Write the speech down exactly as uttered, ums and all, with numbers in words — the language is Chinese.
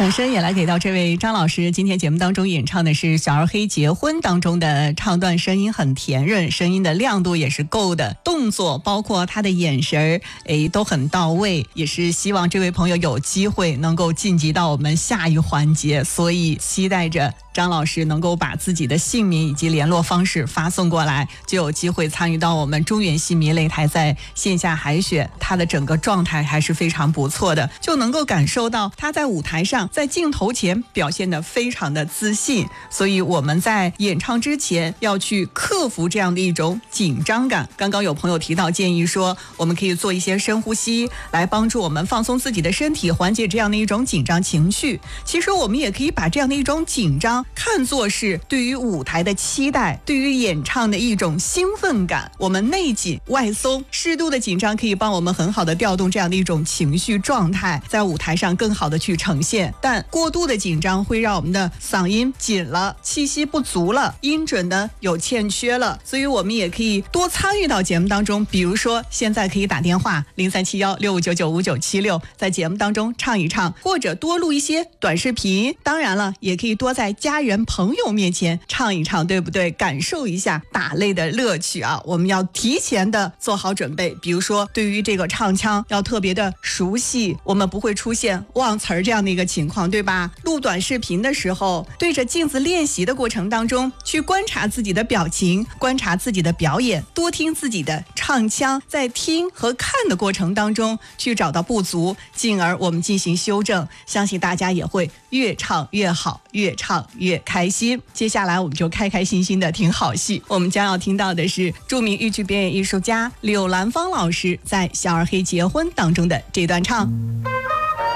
掌声也来给到这位张老师，今天节目当中演唱的是《小二黑结婚》当中的唱段，声音很甜润，声音的亮度也是够的，动作包括他的眼神诶都很到位，也是希望这位朋友有机会能够晋级到我们下一环节，所以期待着张老师能够把自己的姓名以及联络方式发送过来，就有机会参与到我们中原戏迷擂台在线下海选。他的整个状态还是非常不错的，就能够感受到他在舞台上在镜头前表现得非常的自信，所以我们在演唱之前要去克服这样的一种紧张感。刚刚有朋友提到建议说，我们可以做一些深呼吸来帮助我们放松自己的身体，缓解这样的一种紧张情绪。其实我们也可以把这样的一种紧张看作是对于舞台的期待，对于演唱的一种兴奋感。我们内紧外松，适度的紧张可以帮我们很好的调动这样的一种情绪状态，在舞台上更好的去呈现。但过度的紧张会让我们的嗓音紧了，气息不足了，音准呢有欠缺了，所以我们也可以多参与到节目当中。比如说现在可以打电话零三七幺六五九九五九七六，在节目当中唱一唱，或者多录一些短视频。当然了，也可以多在家人朋友面前唱一唱，对不对？感受一下打擂的乐趣啊！我们要提前的做好准备，比如说对于这个唱腔要特别的熟悉，我们不会出现忘词儿这样的一个情况，对吧？录短视频的时候，对着镜子练习的过程当中，去观察自己的表情，观察自己的表演，多听自己的唱腔，在听和看的过程当中去找到不足，进而我们进行修正，相信大家也会越唱越好，越唱越开心。接下来我们就开开心心的听好戏，我们将要听到的是著名豫剧表演艺术家柳兰芳老师在《小二黑结婚》当中的这段唱。